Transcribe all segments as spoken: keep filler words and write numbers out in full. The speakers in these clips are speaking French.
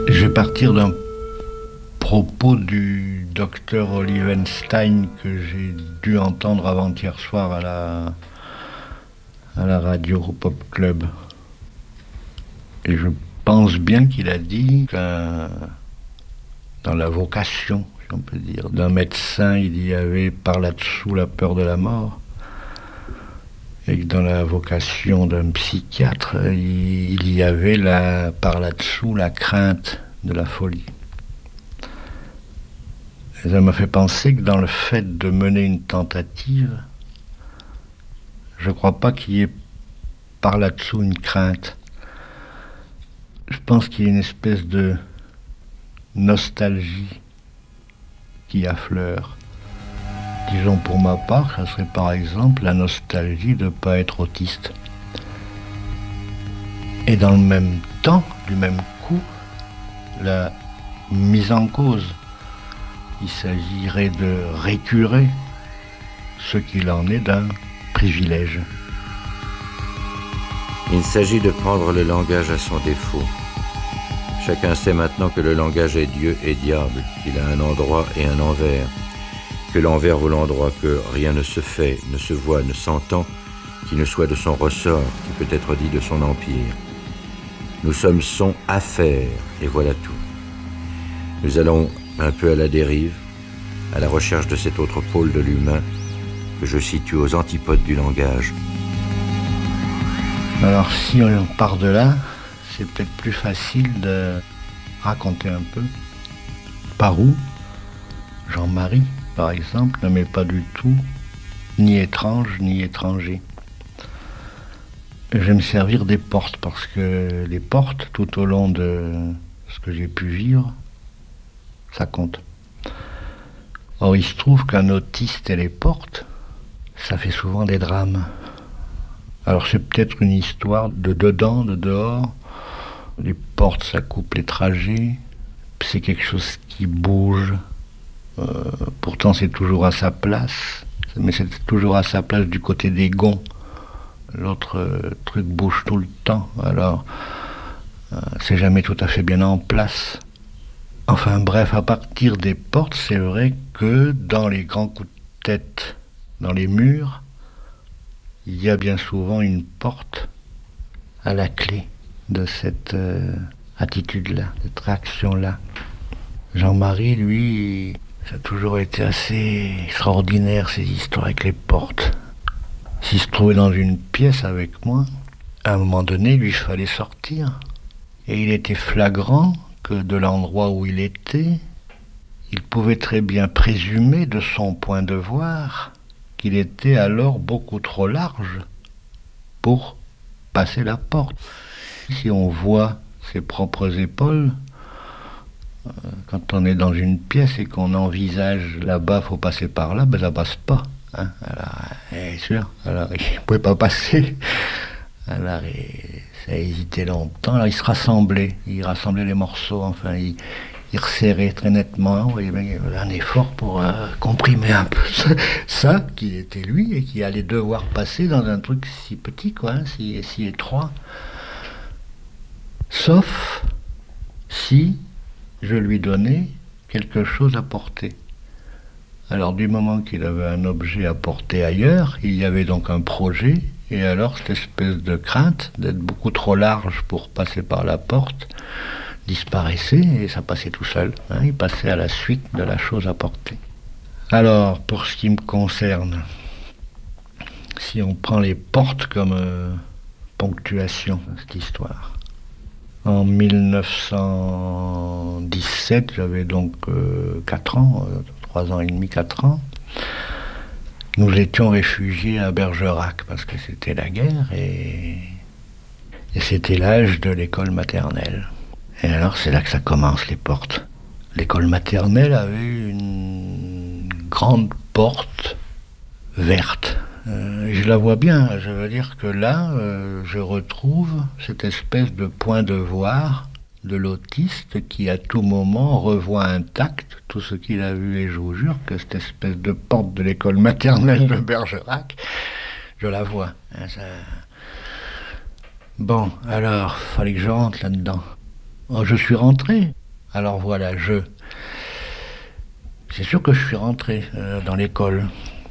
Je vais partir d'un propos du docteur Olivenstein que j'ai dû entendre avant-hier soir à la, à la radio Pop Club. Et je pense bien qu'il a dit que dans la vocation, si on peut dire, d'un médecin, il y avait par là-dessous la peur de la mort. Et que dans la vocation d'un psychiatre, il y avait la, par là-dessous la crainte de la folie. Et ça m'a fait penser que dans le fait de mener une tentative, je ne crois pas qu'il y ait par là-dessous une crainte. Je pense qu'il y a une espèce de nostalgie qui affleure. Disons pour ma part, ça serait par exemple la nostalgie de ne pas être autiste. Et dans le même temps, du même coup, la mise en cause. Il s'agirait de récurer ce qu'il en est d'un privilège. Il s'agit de prendre le langage à son défaut. Chacun sait maintenant que le langage est Dieu et diable, qu'il a un endroit et un envers, que l'envers vaut l'endroit, que rien ne se fait, ne se voit, ne s'entend, qui ne soit de son ressort, qui peut être dit de son empire. Nous sommes son affaire, et voilà tout. Nous allons un peu à la dérive, à la recherche de cet autre pôle de l'humain que je situe aux antipodes du langage. Alors si on part de là, c'est peut-être plus facile de raconter un peu par où Jean-Marie, par exemple, ne m'est pas du tout ni étrange ni étranger. Je vais me servir des portes parce que les portes, tout au long de ce que j'ai pu vivre, ça compte. Or, il se trouve qu'un autiste et les portes, ça fait souvent des drames. Alors, c'est peut-être une histoire de dedans, de dehors. Les portes, ça coupe les trajets. C'est quelque chose qui bouge. Euh, pourtant, c'est toujours à sa place. Mais c'est toujours à sa place du côté des gonds. L'autre euh, truc bouge tout le temps. Alors, euh, c'est jamais tout à fait bien en place. Enfin bref, à partir des portes, c'est vrai que dans les grands coups de tête, dans les murs, il y a bien souvent une porte à la clé de cette euh, attitude-là, de cette réaction-là. Jean-Marie, lui, ça a toujours été assez extraordinaire, ces histoires avec les portes. S'il se trouvait dans une pièce avec moi, à un moment donné, lui, il fallait sortir. Et il était flagrant que de l'endroit où il était, il pouvait très bien présumer de son point de voir qu'il était alors beaucoup trop large pour passer la porte. Si on voit ses propres épaules, euh, quand on est dans une pièce et qu'on envisage là-bas, faut passer par là, ben ça passe pas. Hein. Alors, c'est sûr, alors il ne pouvait pas passer. Alors, il, ça a hésité longtemps. Alors, il se rassemblait, il rassemblait les morceaux, enfin, il, il resserrait très nettement. Il y avait un effort pour euh, comprimer un peu ça, ça, qui était lui et qui allait devoir passer dans un truc si petit, quoi, hein, si, si étroit. Sauf si je lui donnais quelque chose à porter. Alors, du moment qu'il avait un objet à porter ailleurs, il y avait donc un projet. Et alors, cette espèce de crainte d'être beaucoup trop large pour passer par la porte disparaissait et ça passait tout seul. Hein, il passait à la suite de la chose à porter. Alors, pour ce qui me concerne, si on prend les portes comme euh, ponctuation, cette histoire. En mille neuf cent dix-sept, j'avais donc euh, quatre ans, euh, trois ans et demi, quatre ans. Nous étions réfugiés à Bergerac parce que c'était la guerre et, et c'était l'âge de l'école maternelle. Et alors c'est là que ça commence, les portes. L'école maternelle avait une grande porte verte. Euh, je la vois bien, je veux dire que là, euh, je retrouve cette espèce de point de voir de l'autiste qui à tout moment revoit intact tout ce qu'il a vu, et je vous jure que cette espèce de porte de l'école maternelle de Bergerac, je la vois. Hein, ça... Bon, alors, fallait que je rentre là-dedans. Oh, je suis rentré. Alors voilà, je... C'est sûr que je suis rentré euh, dans l'école.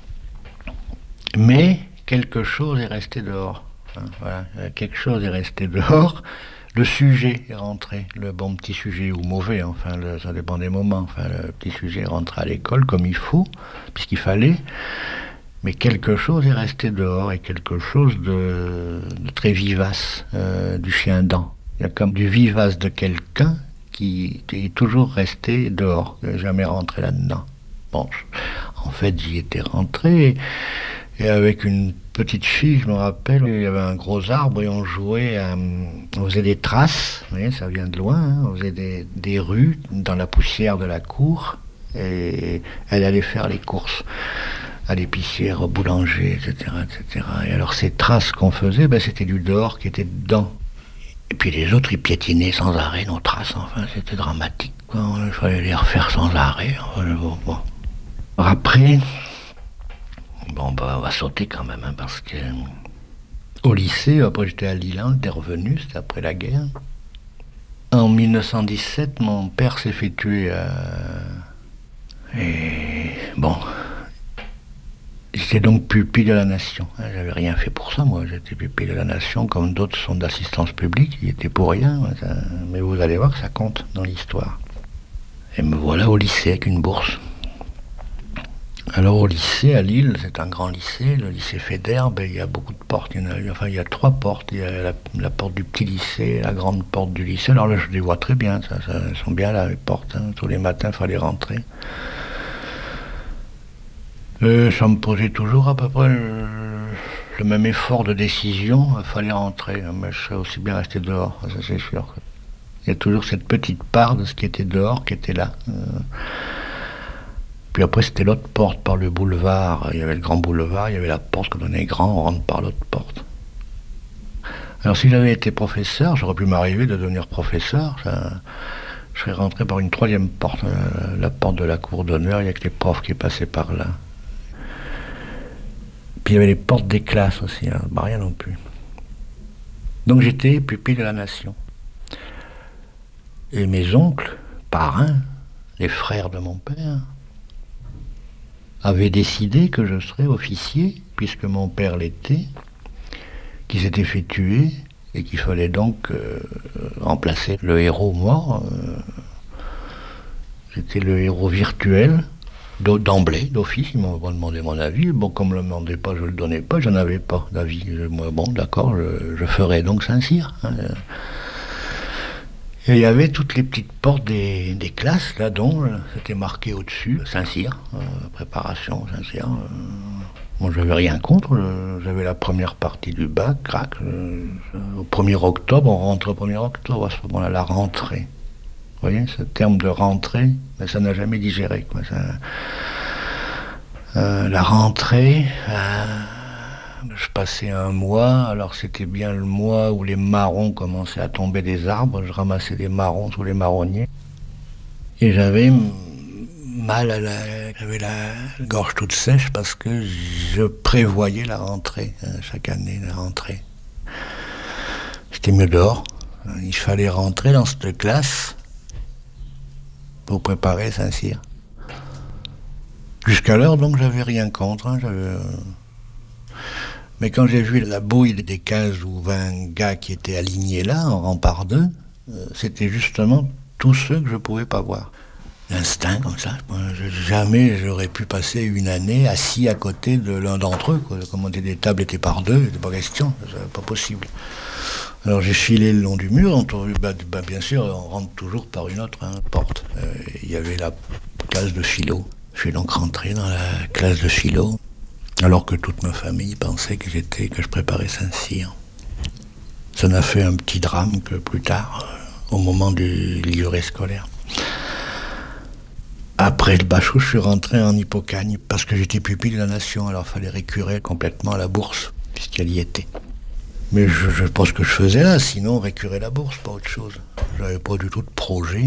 Mais quelque chose est resté dehors. Hein, voilà, euh, quelque chose est resté dehors. Le sujet est rentré, le bon petit sujet, ou mauvais, enfin, le- ça dépend des moments. Enfin, le petit sujet est rentré à l'école comme il faut, puisqu'il fallait. Mais quelque chose est resté dehors, et quelque chose de, de très vivace, euh, du chien-dent. Il y a comme du vivace de quelqu'un qui est toujours resté dehors, qui n'est jamais rentré là-dedans. Bon, en fait, j'y étais rentré, et avec une petite fille, je me rappelle, il y avait un gros arbre et on jouait, à, on faisait des traces, vous voyez, ça vient de loin, hein, on faisait des, des rues dans la poussière de la cour, et elle allait faire les courses à l'épicière, au boulanger, et cetera, et cetera. Et alors ces traces qu'on faisait, ben, c'était du dehors qui était dedans. Et puis les autres, ils piétinaient sans arrêt nos traces, enfin, c'était dramatique, quoi. Il fallait les refaire sans arrêt. Enfin, bon, bon. Après, bon, bah, on va sauter quand même, hein, parce que au lycée, après j'étais à Lille, j'étais revenu, c'était après la guerre. En mille neuf cent dix-sept, mon père s'est fait tuer. Euh... Et bon, j'étais donc pupille de la nation. J'avais rien fait pour ça, moi. J'étais pupille de la nation, comme d'autres sont d'assistance publique. Ils étaient pour rien. Mais vous allez voir que ça compte dans l'histoire. Et me voilà au lycée avec une bourse. Alors au lycée, à Lille, c'est un grand lycée, le lycée Faidherbe, il y a beaucoup de portes. Il y en a, enfin, il y a trois portes. Il y a la, la porte du petit lycée, la grande porte du lycée. Alors là, je les vois très bien. Ça, ça, elles sont bien là, les portes. Hein. Tous les matins, il fallait rentrer. Euh, ça me posait toujours à peu près le, le même effort de décision. Il fallait rentrer, mais je serais aussi bien resté dehors, ça c'est sûr. Il y a toujours cette petite part de ce qui était dehors qui était là. Euh, puis après, c'était l'autre porte par le boulevard. Il y avait le grand boulevard, il y avait la porte qu'on donnait grand, on rentre par l'autre porte. Alors si j'avais été professeur, j'aurais pu m'arriver de devenir professeur. Ça, je serais rentré par une troisième porte, euh, la porte de la cour d'honneur, il y a que les profs qui passaient par là. Puis il y avait les portes des classes aussi, hein. Bah, rien non plus. Donc j'étais pupille de la nation. Et mes oncles, parrains, les frères de mon père, avaient décidé que je serais officier, puisque mon père l'était, qui s'était fait tuer, et qu'il fallait donc euh, remplacer le héros mort. Euh, C'était le héros virtuel. D'emblée, d'office, ils m'ont demandé mon avis. Bon, comme je ne le demandais pas, je ne le donnais pas, je n'avais pas d'avis. Moi, bon, d'accord, je, je ferai donc Saint-Cyr. Hein. Et il y avait toutes les petites portes des, des classes, là, dont c'était marqué au-dessus, Saint-Cyr, euh, préparation, Saint-Cyr. Euh, moi, je n'avais rien contre. J'avais la première partie du bac, crac. Euh, au premier octobre, on rentre au premier octobre, à ce moment-là, la rentrée. Vous voyez, ce terme de rentrée, mais ça n'a jamais digéré, quoi. Ça, euh, la rentrée, euh, je passais un mois, alors c'était bien le mois où les marrons commençaient à tomber des arbres, je ramassais des marrons sous les marronniers, et j'avais mal à la, j'avais la gorge toute sèche parce que je prévoyais la rentrée, hein, chaque année, la rentrée. C'était mieux dehors, il fallait rentrer dans cette classe pour préparer Saint-Cyr. Jusqu'à l'heure, donc, j'avais rien contre. Hein, j'avais, euh... Mais quand j'ai vu la bouille des quinze ou vingt gars qui étaient alignés là, en rang par deux, euh, c'était justement tous ceux que je pouvais pas voir. L'instinct, comme ça. Moi, je, jamais j'aurais pu passer une année assis à côté de l'un d'entre eux. Quoi. Comme des tables étaient par deux, c'était pas question, c'était pas possible. Alors j'ai filé le long du mur, on trouve, bah, bah, bien sûr, on rentre toujours par une autre hein, porte. Il euh, y avait la classe de philo. Je suis donc rentré dans la classe de philo, alors que toute ma famille pensait que j'étais, que je préparais Saint-Cyr. Ça n'a fait un petit drame que plus tard, euh, au moment du livret scolaire. Après le bachot, je suis rentré en Hippocagne, parce que j'étais pupille de la nation, alors il fallait récurer complètement à la bourse, puisqu'elle y était. Mais je, je pense que je faisais là, sinon récurer la bourse, pas autre chose. J'avais pas du tout de projet.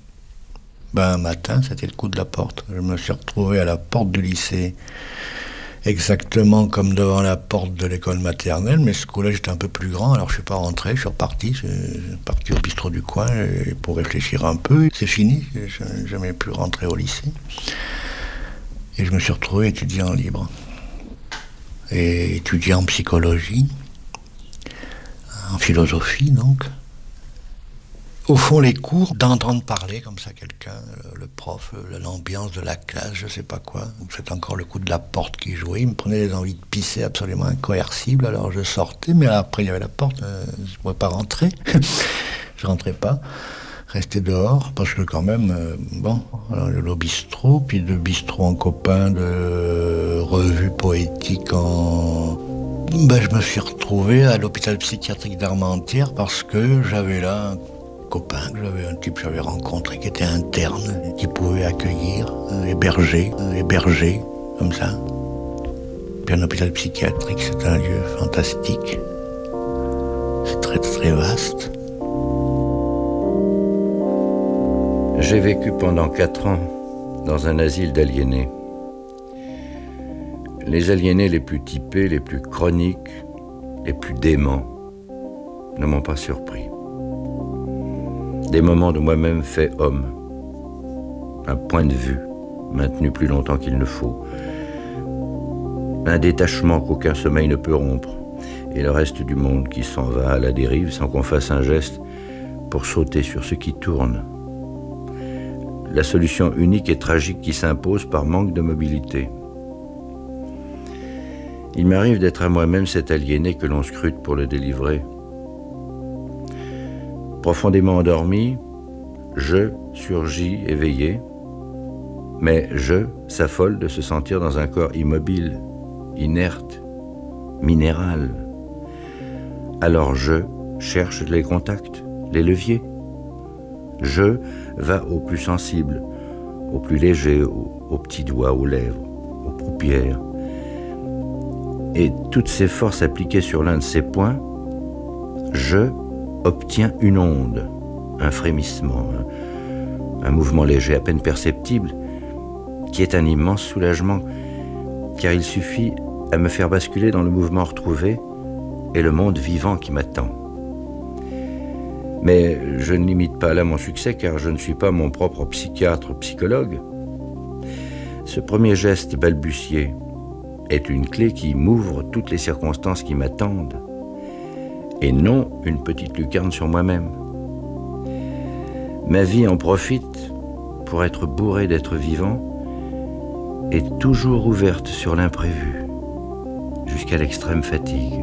Ben un matin, c'était le coup de la porte. Je me suis retrouvé à la porte du lycée exactement comme devant la porte de l'école maternelle, mais ce coup-là j'étais un peu plus grand, alors je suis pas rentré, je suis reparti, je suis parti au bistrot du coin pour réfléchir un peu. C'est fini, je n'ai jamais pu rentrer au lycée. Et je me suis retrouvé étudiant libre. Et étudiant en psychologie, en philosophie donc. Au fond, les cours, d'entendre parler comme ça quelqu'un, le prof, l'ambiance de la classe, je sais pas quoi. C'est encore le coup de la porte qui jouait. Il me prenait des envies de pisser absolument incoercibles. Alors je sortais, mais après il y avait la porte, euh, je ne pouvais pas rentrer. Je rentrais pas. Restais dehors, parce que quand même, euh, bon, alors le bistrot, puis de bistrot en copain, de revue poétique en... Ben, je me suis retrouvé à l'hôpital psychiatrique d'Armentières parce que j'avais là un copain, que j'avais un type que j'avais rencontré qui était interne, qui pouvait accueillir, euh, héberger, euh, héberger, comme ça. Puis un hôpital psychiatrique, c'est un lieu fantastique. C'est très très vaste. J'ai vécu pendant quatre ans dans un asile d'aliénés. Les aliénés les plus typés, les plus chroniques, les plus déments ne m'ont pas surpris. Des moments de moi-même fait homme. Un point de vue maintenu plus longtemps qu'il ne faut. Un détachement qu'aucun sommeil ne peut rompre. Et le reste du monde qui s'en va à la dérive sans qu'on fasse un geste pour sauter sur ce qui tourne. La solution unique et tragique qui s'impose par manque de mobilité. Il m'arrive d'être à moi-même cet aliéné que l'on scrute pour le délivrer. Profondément endormi, je surgis éveillé, mais je s'affole de se sentir dans un corps immobile, inerte, minéral. Alors je cherche les contacts, les leviers. Je va au plus sensible, au plus léger, aux, aux petits doigts, aux lèvres, aux paupières. Et toutes ces forces appliquées sur l'un de ces points, je obtiens une onde, un frémissement, un, un mouvement léger, à peine perceptible, qui est un immense soulagement, car il suffit à me faire basculer dans le mouvement retrouvé et le monde vivant qui m'attend. Mais je ne limite pas là mon succès, car je ne suis pas mon propre psychiatre ou psychologue. Ce premier geste balbutié est une clé qui m'ouvre toutes les circonstances qui m'attendent, et non une petite lucarne sur moi-même. Ma vie en profite pour être bourrée d'êtres vivants et toujours ouverte sur l'imprévu, jusqu'à l'extrême fatigue.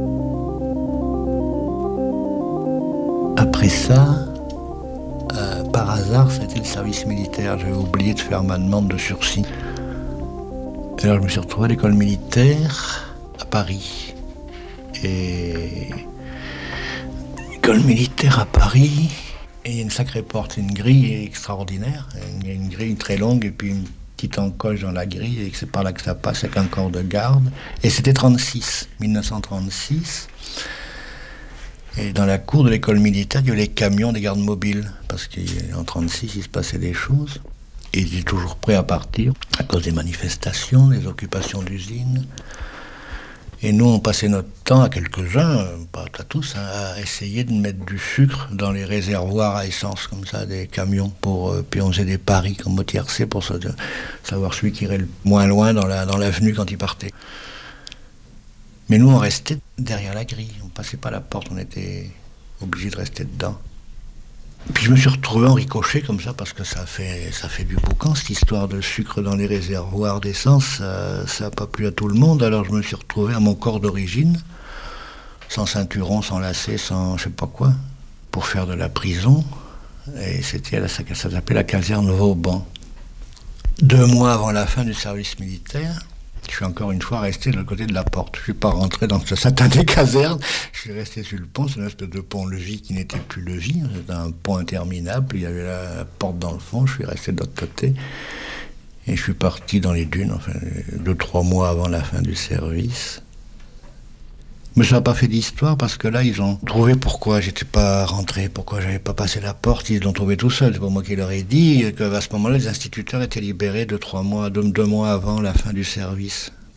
Après ça, euh, par hasard, c'était le service militaire. J'avais oublié de faire ma demande de sursis. Alors je me suis retrouvé à l'école militaire à Paris. Et l'école militaire à Paris, et il y a une sacrée porte, une grille extraordinaire, une, une grille très longue et puis une petite encoche dans la grille, et c'est par là que ça passe avec un corps de garde. Et c'était trente-six, mille neuf cent trente-six. Et dans la cour de l'école militaire, il y avait les camions des gardes mobiles, parce qu'en trente-six, il se passait des choses. Et ils étaient toujours prêts à partir, à cause des manifestations, des occupations d'usines. Et nous, on passait notre temps, à quelques-uns, pas à tous, hein, à essayer de mettre du sucre dans les réservoirs à essence, comme ça, des camions, pour euh, puis on faisait des paris comme au tiercé, pour ça, de, savoir celui qui irait le moins loin dans, la, dans l'avenue quand il partait. Mais nous, on restait derrière la grille, on ne passait pas la porte, on était obligés de rester dedans. Puis je me suis retrouvé en ricochet comme ça, parce que ça fait, ça fait du boucan, cette histoire de sucre dans les réservoirs d'essence, ça n'a pas plu à tout le monde, alors je me suis retrouvé à mon corps d'origine, sans ceinturon, sans lacet, sans je sais pas quoi, pour faire de la prison, et c'était, ça, ça s'appelait la caserne Vauban. Deux mois avant la fin du service militaire, je suis encore une fois resté de l'autre côté de la porte. Je ne suis pas rentré dans ce satané caserne. Je suis resté sur le pont. C'est une espèce de pont-levis qui n'était plus levis. C'était un pont interminable. Il y avait la porte dans le fond. Je suis resté de l'autre côté. Et je suis parti dans les dunes, enfin, deux, trois mois avant la fin du service. Mais ça n'a pas fait d'histoire, parce que là, ils ont trouvé pourquoi j'étais pas rentré, pourquoi j'avais pas passé la porte. Ils l'ont trouvé tout seul. C'est pas moi qui leur ai dit qu'à ce moment-là, les instituteurs étaient libérés deux, trois mois, deux, deux mois avant la fin du service,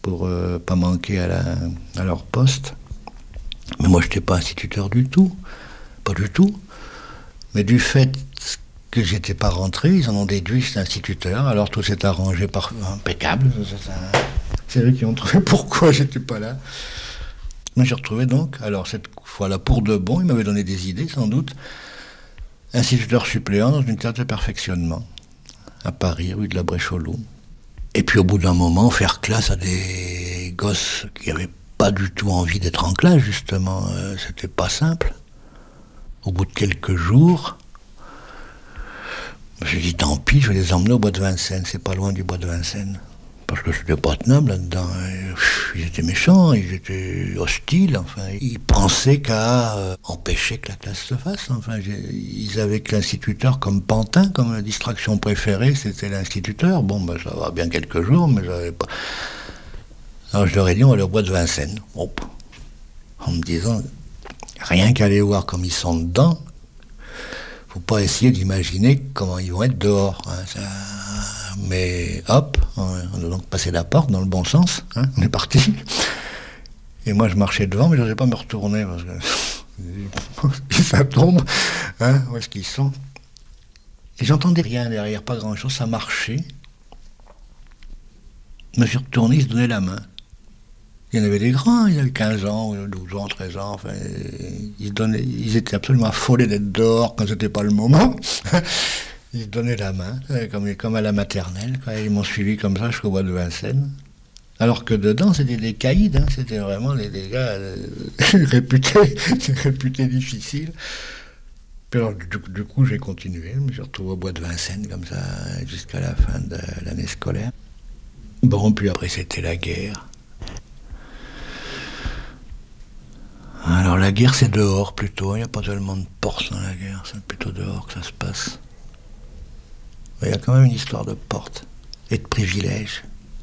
pour euh, pas manquer à, la, à leur poste. Mais moi, je n'étais pas instituteur du tout. Pas du tout. Mais du fait que j'étais pas rentré, ils en ont déduit que j'étais instituteur. Alors tout s'est arrangé par impeccable. C'est eux qui ont trouvé pourquoi j'étais pas là. Mais j'ai retrouvé donc, alors cette fois-là pour de bon, ils m'avaient donné des idées sans doute, instituteur suppléant dans une terre de perfectionnement, à Paris, rue de la Brèche-aux-Loups. Et puis au bout d'un moment, faire classe à des gosses qui n'avaient pas du tout envie d'être en classe, justement, euh, c'était pas simple. Au bout de quelques jours, j'ai dit tant pis, je vais les emmener au bois de Vincennes, c'est pas loin du bois de Vincennes. Parce que c'était pas tenable là-dedans. Ils étaient méchants, ils étaient hostiles, enfin, ils pensaient qu'à euh, empêcher que la classe se fasse. Enfin, ils avaient que l'instituteur comme pantin, comme distraction préférée, c'était l'instituteur. Bon, ben, ça va bien quelques jours, mais j'avais pas. Alors je leur ai dit, on va aller au bois de Vincennes. Hop. En me disant, rien qu'à aller voir comme ils sont dedans, faut pas essayer d'imaginer comment ils vont être dehors. Hein, ça... Mais hop, on a donc passé la porte dans le bon sens, hein, on est parti. Et moi je marchais devant, mais je n'osais pas me retourner parce que ça tombe, hein, où est-ce qu'ils sont? Et j'entendais rien derrière, pas grand-chose, ça marchait. Je me suis retourné, ils se donnaient la main. Il y en avait des grands, ils avaient quinze ans, douze ans, treize ans, enfin, ils, se donnaient, ils étaient absolument affolés d'être dehors quand c'était pas le moment. Ils se donnaient la main, comme, comme à la maternelle, quoi. Ils m'ont suivi comme ça jusqu'au bois de Vincennes. Alors que dedans, c'était des caïds, hein. C'était vraiment des, des gars euh, réputés, réputés difficiles. Puis alors, du, du coup, j'ai continué, je me suis retrouvé au bois de Vincennes, comme ça, jusqu'à la fin de l'année scolaire. Bon, puis après, c'était la guerre. Alors, la guerre, c'est dehors, plutôt. Il n'y a pas tellement de portes dans la guerre, c'est plutôt dehors que ça se passe. Il y a quand même une histoire de porte et de privilèges.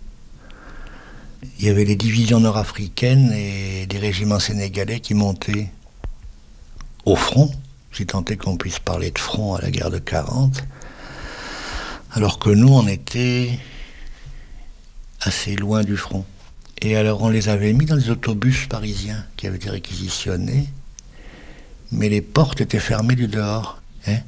Il y avait les divisions nord-africaines et des régiments sénégalais qui montaient au front, si tant est qu'on puisse parler de front à la guerre de quarante, alors que nous, on était assez loin du front. Et alors, on les avait mis dans des autobus parisiens qui avaient été réquisitionnés, mais les portes étaient fermées du dehors, hein.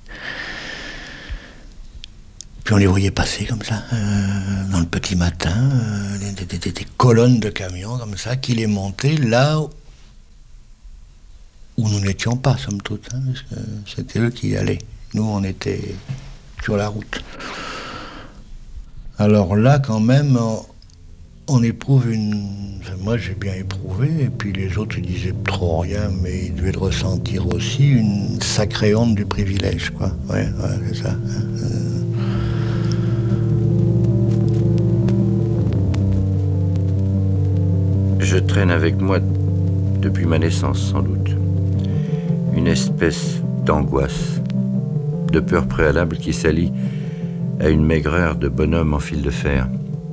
Puis on les voyait passer comme ça, euh, dans le petit matin, euh, des, des, des, des colonnes de camions comme ça, qui les montaient là où, où nous n'étions pas, somme toute, hein, parce que c'était eux qui y allaient. Nous, on était sur la route. Alors là, quand même, on, on éprouve une... Enfin, moi, j'ai bien éprouvé, et puis les autres, ils disaient trop rien, mais ils devaient le ressentir aussi, une sacrée honte du privilège, quoi. Ouais, ouais, c'est ça. Euh, Je traîne avec moi, depuis ma naissance sans doute, une espèce d'angoisse, de peur préalable qui s'allie à une maigreur de bonhomme en fil de fer.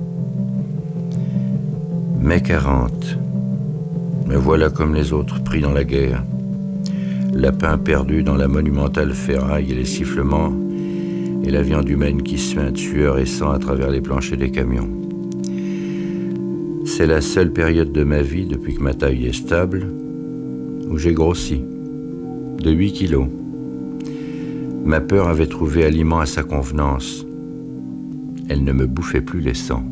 mai quarante, me voilà comme les autres pris dans la guerre, lapin perdu dans la monumentale ferraille et les sifflements et la viande humaine qui suinte sueur et sang à travers les planchers des camions. C'est la seule période de ma vie, depuis que ma taille est stable, où j'ai grossi, de huit kilos. Ma peur avait trouvé aliment à sa convenance. Elle ne me bouffait plus les sangs.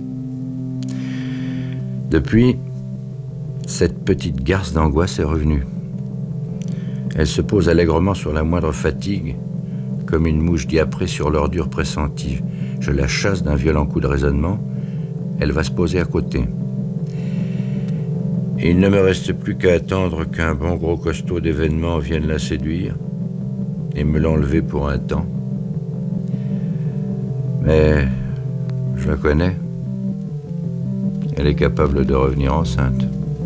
Depuis, cette petite garce d'angoisse est revenue. Elle se pose allègrement sur la moindre fatigue, comme une mouche diaprée sur l'ordure pressentie. Je la chasse d'un violent coup de raisonnement, elle va se poser à côté. Et il ne me reste plus qu'à attendre qu'un bon gros costaud d'événements vienne la séduire et me l'enlever pour un temps. Mais je la connais. Elle est capable de revenir enceinte.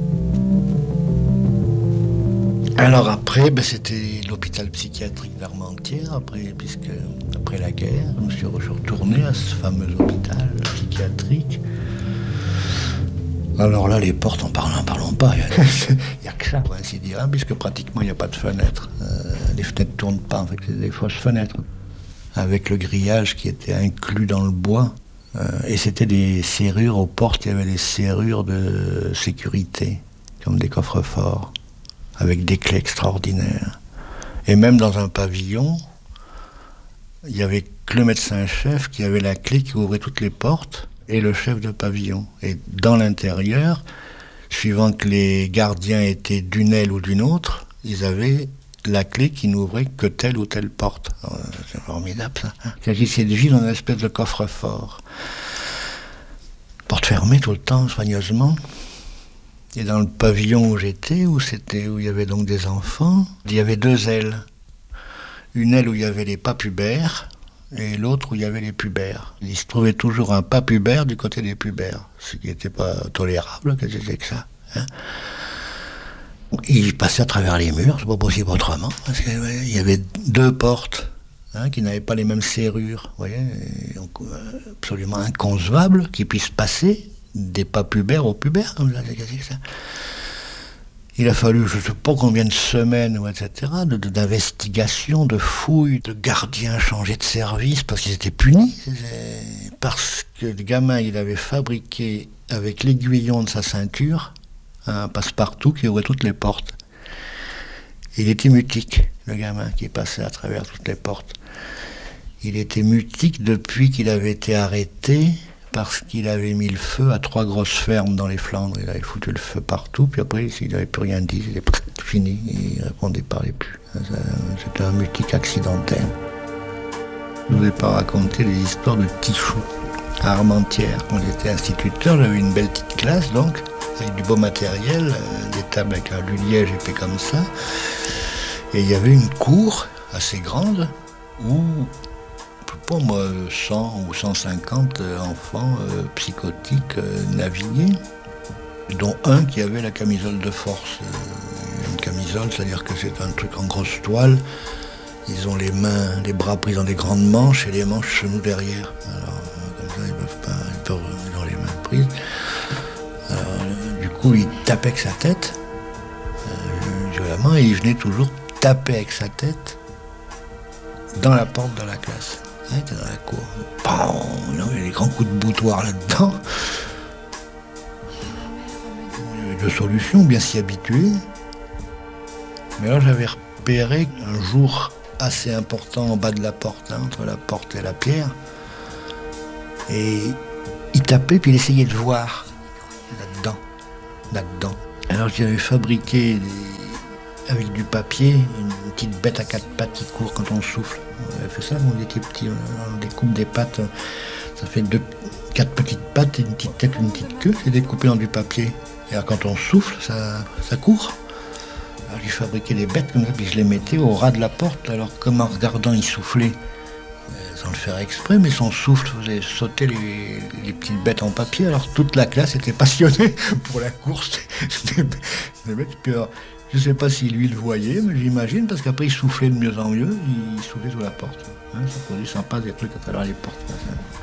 Alors après, ben c'était l'hôpital psychiatrique d'Armentières, après, puisque après la guerre, je me suis retourné à ce fameux hôpital psychiatrique. Alors là, les portes, en parlant, en parlons pas. Il n'y a que ça, pour ainsi dire, hein, puisque pratiquement il n'y a pas de fenêtres. Euh, les fenêtres ne tournent pas, en fait, c'est des fausses fenêtres. Avec le grillage qui était inclus dans le bois, Euh, et c'était des serrures aux portes, il y avait des serrures de sécurité, comme des coffres-forts, avec des clés extraordinaires. Et même dans un pavillon, il y avait que le médecin-chef qui avait la clé qui ouvrait toutes les portes, et le chef de pavillon. Et dans l'intérieur, suivant que les gardiens étaient d'une aile ou d'une autre, ils avaient la clé qui n'ouvrait que telle ou telle porte. Oh, c'est formidable, ça. Hein. Il s'agissait de vivre dans une espèce de coffre-fort. Porte fermée tout le temps, soigneusement. Et dans le pavillon où j'étais, où c'était, où il y avait donc des enfants, il y avait deux ailes. Une aile où il y avait les pas pubères, et l'autre où il y avait les pubères. Il se trouvait toujours un pas pubère du côté des pubères, ce qui n'était pas tolérable, que c'était que ça. Hein. Il passait à travers les murs, c'est pas possible autrement, parce qu'il y avait deux portes hein, qui n'avaient pas les mêmes serrures, vous voyez, donc, absolument inconcevable qu'ils puissent passer des pas pubères aux pubères, comme ça, c'est ça. Il a fallu, je ne sais pas combien de semaines, et cetera, de, de, d'investigation, de fouilles, de gardiens changés de service, parce qu'ils étaient punis, parce que le gamin, il avait fabriqué, avec l'aiguillon de sa ceinture, un passe-partout qui ouvrait toutes les portes. Il était mutique, le gamin qui passait à travers toutes les portes. Il était mutique depuis qu'il avait été arrêté parce qu'il avait mis le feu à trois grosses fermes dans les Flandres. Il avait foutu le feu partout, puis après, s'il n'avait plus rien dit, il était fini, il ne répondait, parlait plus. C'était un mutique accidentel. Je ne vous ai pas raconté les histoires de Tichou, à Armentières. Quand j'étais instituteur, j'avais une belle petite classe, donc, avec du beau matériel, euh, des tables avec un liège épais comme ça. Et il y avait une cour assez grande où, je sais pas moi, cent ou cent cinquante enfants euh, psychotiques euh, naviguaient, dont un qui avait la camisole de force. Euh, une camisole, c'est-à-dire que c'est un truc en grosse toile. Ils ont les mains, les bras pris dans des grandes manches et les manches chez nous derrière. Alors, euh, comme ça, ils peuvent pas, ils, peuvent, ils ont les mains prises. Alors, du coup, il tapait avec sa tête, euh, violemment, et il venait toujours taper avec sa tête dans la porte de la classe. Il était dans la cour. Pam, il y avait des grands coups de boutoir là-dedans. Il y avait deux solutions, bien s'y habituer. Mais là, j'avais repéré un jour assez important en bas de la porte, hein, entre la porte et la pierre. Et il tapait, puis il essayait de voir là-dedans, là-dedans. Alors j'avais fabriqué des... avec du papier une petite bête à quatre pattes qui court quand on souffle. On avait fait ça quand on était petit, on découpe des pattes, ça fait deux, quatre petites pattes, une petite tête, une petite queue, c'est découpé dans du papier. Et alors quand on souffle, ça, ça court. Alors j'ai fabriqué des bêtes comme ça, puis je les mettais au ras de la porte. Alors comme en regardant, il soufflait, sans le faire exprès, mais son souffle faisait sauter les, les petites bêtes en papier. Alors toute la classe était passionnée pour la course des bêtes. Puis alors, je ne sais pas si lui le voyait, mais j'imagine, parce qu'après il soufflait de mieux en mieux, il soufflait sous la porte. Hein, ça produit sympa des trucs à travers les portes.